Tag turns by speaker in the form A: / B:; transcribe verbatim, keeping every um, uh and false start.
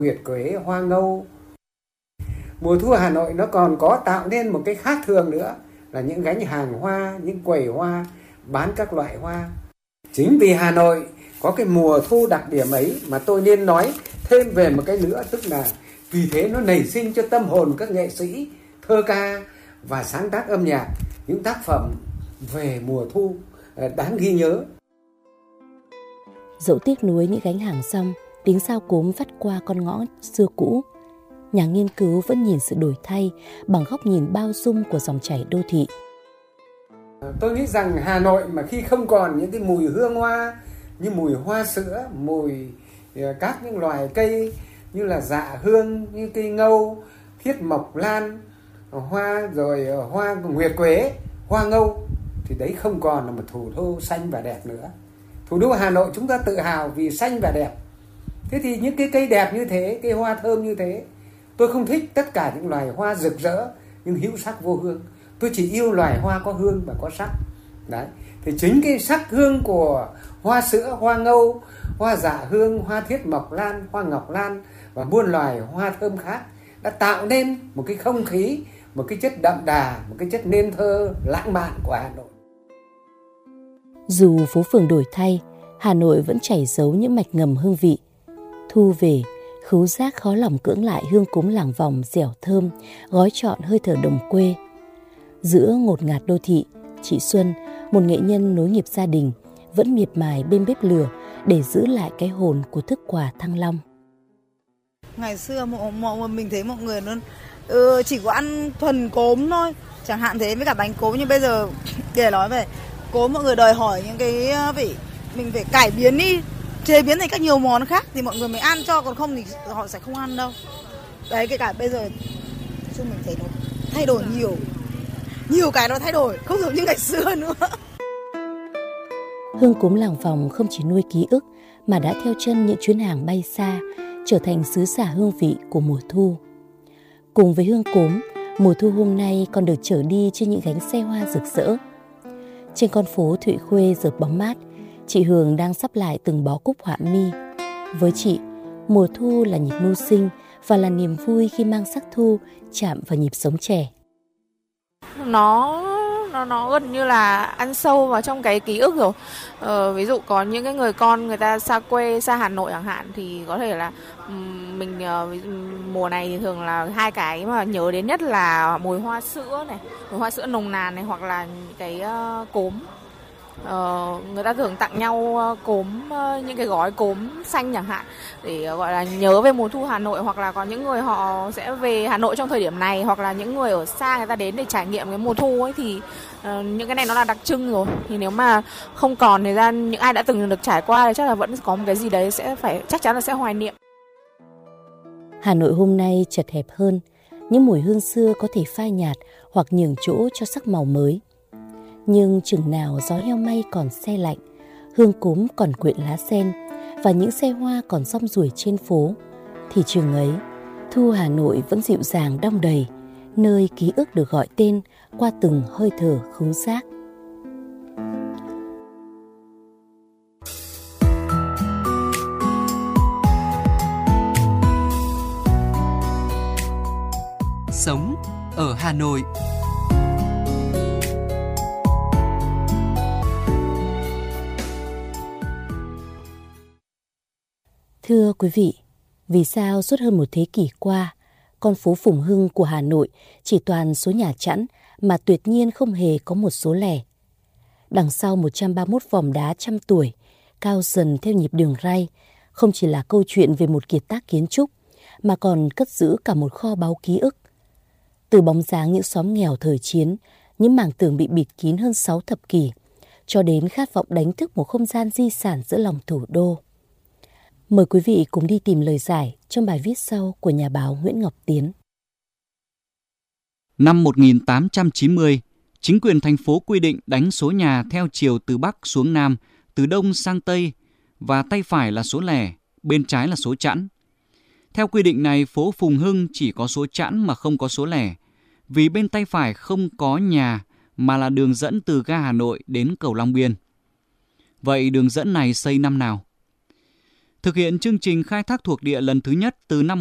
A: nguyệt quế, hoa ngâu. Mùa thu Hà Nội nó còn có tạo nên một cái khác thường nữa là những gánh hàng hoa, những quầy hoa bán các loại hoa. Chính vì Hà Nội có cái mùa thu đặc điểm ấy mà tôi nên nói thêm về một cái nữa, tức là vì thế nó nảy sinh cho tâm hồn các nghệ sĩ thơ ca và sáng tác âm nhạc những tác phẩm về mùa thu đáng ghi nhớ.
B: Dẫu tiếc nuối những gánh hàng rong, tiếng sao cốm vắt qua con ngõ xưa cũ, nhà nghiên cứu vẫn nhìn sự đổi thay bằng góc nhìn bao dung của dòng chảy đô thị.
A: Tôi nghĩ rằng Hà Nội mà khi không còn những cái mùi hương hoa như mùi hoa sữa, mùi các những loài cây như là dạ hương, như cây ngâu, thiết mộc lan, hoa rồi hoa nguyệt quế, hoa ngâu, thì đấy không còn là một thủ đô xanh và đẹp nữa. Thủ đô Hà Nội chúng ta tự hào vì xanh và đẹp. Thế thì những cái cây đẹp như thế, cây hoa thơm như thế, tôi không thích tất cả những loài hoa rực rỡ nhưng hữu sắc vô hương. Tôi chỉ yêu loài hoa có hương và có sắc. Đấy. Thì chính cái sắc hương của hoa sữa, hoa ngâu, hoa dạ hương, hoa thiết mộc lan, hoa ngọc lan và muôn loài hoa thơm khác đã tạo nên một cái không khí, một cái chất đậm đà, một cái chất nên thơ lãng mạn của Hà Nội.
B: Dù phố phường đổi thay, Hà Nội vẫn chảy dấu những mạch ngầm hương vị. Thu về, khứu giác khó lòng cưỡng lại hương cốm làng vòng dẻo thơm, gói trọn hơi thở đồng quê. Giữa ngột ngạt đô thị, chị Xuân, một nghệ nhân nối nghiệp gia đình, vẫn miệt mài bên bếp lửa để giữ lại cái hồn của thức quà Thăng Long.
C: Ngày xưa mọi, mọi mình thấy mọi người nó ừ, chỉ có ăn thuần cốm thôi, chẳng hạn thế, với cả bánh cốm. Nhưng bây giờ để nói về cốm, mọi người đòi hỏi những cái vị mình phải cải biến đi, chế biến thành các nhiều món khác thì mọi người mới ăn cho, còn không thì họ sẽ không ăn đâu. Đấy, cái cả bây giờ chung mình thấy nó thay đổi nhiều, nhiều cái nó thay đổi, không giống như ngày xưa nữa.
B: Hương cốm làng vòng không chỉ nuôi ký ức mà đã theo chân những chuyến hàng bay xa, trở thành xứ xả hương vị của mùa thu. Cùng với hương cốm, mùa thu hôm nay còn được chở đi trên những gánh xe hoa rực rỡ. Trên con phố Thụy Khuê rợp bóng mát, chị Hường đang sắp lại từng bó cúc họa mi. Với chị, mùa thu là nhịp mưu sinh và là niềm vui khi mang sắc thu chạm vào nhịp sống trẻ.
D: Nó nó nó gần như là ăn sâu vào trong cái ký ức rồi. Ờ, ví dụ có những cái người con người ta xa quê, xa Hà Nội chẳng hạn, thì có thể là mình mùa này thì thường là hai cái mà nhớ đến nhất là mùi hoa sữa này, mùi hoa sữa nồng nàn này, hoặc là cái uh, cốm. Ờ, người ta thường tặng nhau cốm, những cái gói cốm xanh chẳng hạn, để gọi là nhớ về mùa thu Hà Nội. Hoặc là có những người họ sẽ về Hà Nội trong thời điểm này, hoặc là những người ở xa người ta đến để trải nghiệm cái mùa thu ấy, thì uh, những cái này nó là đặc trưng rồi. Thì nếu mà không còn thời gian, những ai đã từng được trải qua thì chắc là vẫn có một cái gì đấy sẽ phải, chắc chắn là sẽ hoài niệm.
B: Hà Nội hôm nay chật hẹp hơn, những mùi hương xưa có thể phai nhạt hoặc nhường chỗ cho sắc màu mới. Nhưng chừng nào gió heo may còn se lạnh, hương cốm còn quyện lá sen và những xe hoa còn rong ruổi trên phố, thì chừng ấy, thu Hà Nội vẫn dịu dàng đong đầy, nơi ký ức được gọi tên qua từng hơi thở khứu giác.
E: Sống ở Hà Nội.
B: Thưa quý vị, vì sao suốt hơn một thế kỷ qua, con phố Phùng Hưng của Hà Nội chỉ toàn số nhà chẵn mà tuyệt nhiên không hề có một số lẻ? Đằng sau một trăm ba mươi mốt vòm đá trăm tuổi, cao dần theo nhịp đường ray, không chỉ là câu chuyện về một kiệt tác kiến trúc, mà còn cất giữ cả một kho báu ký ức. Từ bóng dáng những xóm nghèo thời chiến, những mảng tường bị bịt kín hơn sáu thập kỷ, cho đến khát vọng đánh thức một không gian di sản giữa lòng thủ đô. Mời quý vị cùng đi tìm lời giải trong bài viết sau của nhà báo Nguyễn Ngọc Tiến.
F: Năm một nghìn tám trăm chín mươi, chính quyền thành phố quy định đánh số nhà theo chiều từ Bắc xuống Nam, từ Đông sang Tây, và tay phải là số lẻ, bên trái là số chẵn. Theo quy định này, phố Phùng Hưng chỉ có số chẵn mà không có số lẻ, vì bên tay phải không có nhà mà là đường dẫn từ ga Hà Nội đến cầu Long Biên. Vậy đường dẫn này xây năm nào? Thực hiện chương trình khai thác thuộc địa lần thứ nhất từ năm